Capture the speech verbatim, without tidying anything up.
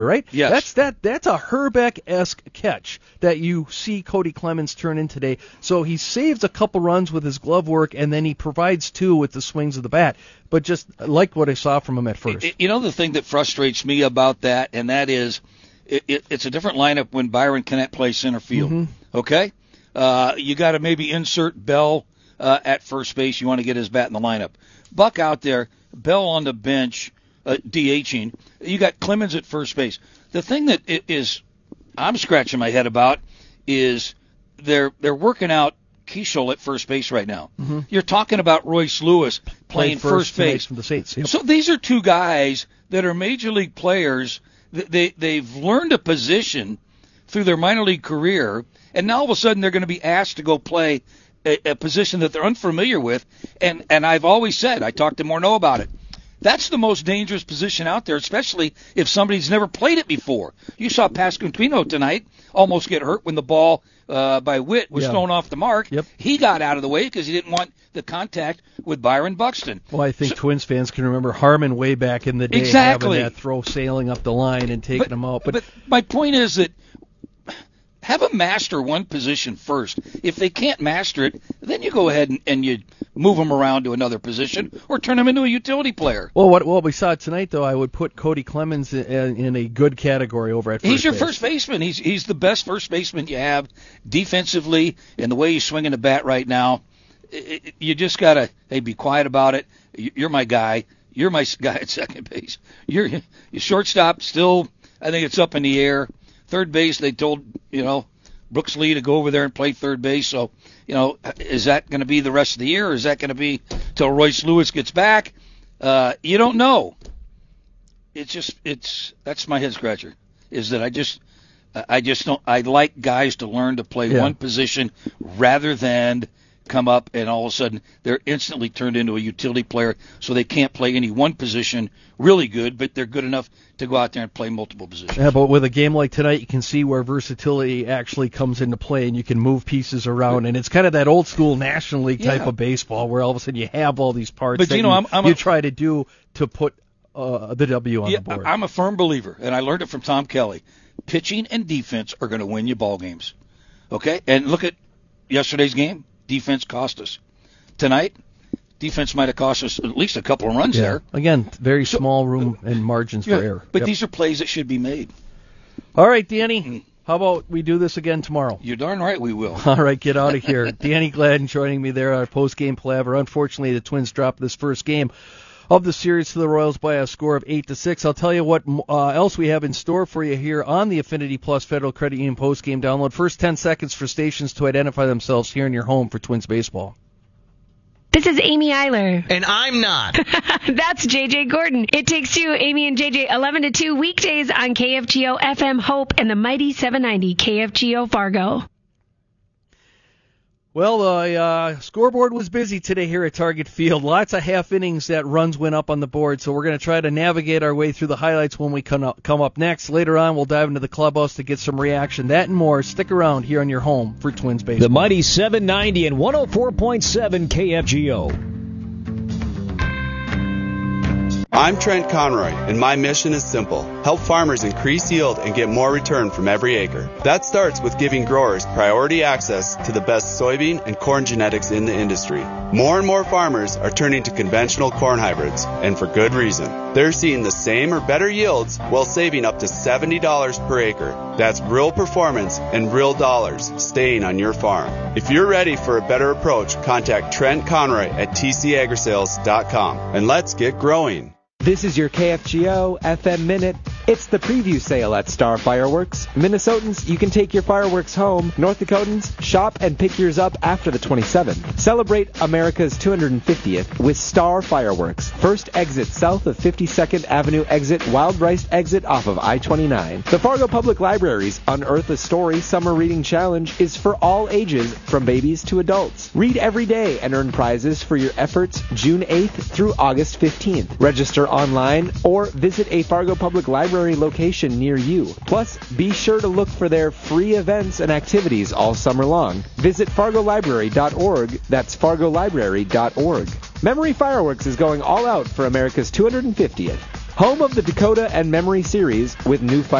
right? Yes. That's that. That's a Herbeck-esque catch that you see Cody Clemens turn in today. So he saves a couple runs with his glove work, and then he provides two with the swings of the bat. But just like what I saw from him at first. You know the thing that frustrates me about that, and that is it, it, it's a different lineup when Byron Cannett plays center field. Mm-hmm. Okay? Uh, you got to maybe insert Bell uh, at first base. You want to get his bat in the lineup. Buck out there, Bell on the bench, uh, DHing. You got Clemens at first base. The thing that is I'm scratching my head about is they're they're working out Keishel at first base right now. Mm-hmm. You're talking about Royce Lewis playing first, first base from the Saints. Yep. So these are two guys that are major league players. They they've learned a position through their minor league career, and now all of a sudden they're going to be asked to go play a, a position that they're unfamiliar with. And and I've always said, I talked to Morneau about it. That's the most dangerous position out there, especially if somebody's never played it before. You saw Pasquantino tonight almost get hurt when the ball uh, by Witt was yeah. thrown off the mark. Yep. He got out of the way because he didn't want the contact with Byron Buxton. Well, I think so, Twins fans can remember Harmon way back in the day exactly. having that throw sailing up the line and taking but, him out. But, But, but my point is that have a master one position first. If they can't master it, then you go ahead and, and you move them around to another position or turn them into a utility player. Well, what what we saw tonight, though, I would put Cody Clemens in, in a good category over at first He's your base. first baseman. He's he's the best first baseman you have defensively, and the way he's swinging the bat right now, it, it, you just got to, hey, be quiet about it. You're my guy. You're my guy at second base. You're your shortstop still, I think it's up in the air. Third base, they told, you know, Brooks Lee to go over there and play third base. So, you know, is that going to be the rest of the year, or is that going to be till Royce Lewis gets back? Uh, you don't know. It's just, it's, that's my head scratcher, is that I just, I just don't, I like guys to learn to play yeah. one position rather than come up and all of a sudden they're instantly turned into a utility player, so they can't play any one position really good, but they're good enough to go out there and play multiple positions. Yeah, but with a game like tonight, you can see where versatility actually comes into play, and you can move pieces around, and it's kind of that old school National League type yeah. of baseball where all of a sudden you have all these parts but that you, know, you, I'm, I'm you a, try to do to put uh, the W on yeah, the board. I'm a firm believer, and I learned it from Tom Kelly. Pitching and defense are going to win you ball games. Okay? And look at yesterday's game. Defense cost us. Tonight, defense might have cost us at least a couple of runs yeah. there. Again, very So, small room and margins yeah, for error. But yep. these are plays that should be made. All right, Danny, how about we do this again tomorrow? You're darn right we will. All right, get out of here. Danny Gladden joining me there on post-game palaver. Unfortunately, the Twins dropped this first game of the series to the Royals by a score of eight to six. I'll tell you what uh, else we have in store for you here on the Affinity Plus Federal Credit Union post-game download. First ten seconds for stations to identify themselves here in your home for Twins baseball. This is Amy Eiler. And I'm not. That's J J Gordon. It Takes Two, Amy and J J, eleven to two weekdays on K F G O F M Hope and the mighty seven ninety K F G O Fargo. Well, the uh, scoreboard was busy today here at Target Field. Lots of half innings that runs went up on the board, so we're going to try to navigate our way through the highlights when we come up, come up next. Later on, we'll dive into the clubhouse to get some reaction. That and more. Stick around here on your home for Twins baseball. The mighty seven ninety and one oh four point seven K F G O. I'm Trent Conroy, and my mission is simple. Help farmers increase yield and get more return from every acre. That starts with giving growers priority access to the best soybean and corn genetics in the industry. More and more farmers are turning to conventional corn hybrids, and for good reason. They're seeing the same or better yields while saving up to seventy dollars per acre. That's real performance and real dollars staying on your farm. If you're ready for a better approach, contact Trent Conroy at T C agri sales dot com, and let's get growing. This is your K F G O F M Minute. It's the preview sale at Star Fireworks. Minnesotans, you can take your fireworks home. North Dakotans, shop and pick yours up after the twenty-seventh. Celebrate America's two hundred fiftieth with Star Fireworks. First exit south of fifty-second Avenue exit, Wild Rice exit off of I twenty-nine. The Fargo Public Library's Unearth a Story Summer Reading Challenge is for all ages, from babies to adults. Read every day and earn prizes for your efforts June eighth through August fifteenth. Register online or visit a Fargo Public Library location near you. Plus, be sure to look for their free events and activities all summer long. Visit fargo library dot org. That's fargo library dot org. Memory Fireworks is going all out for America's two hundred fiftieth. Home of the Dakota and Memory series with new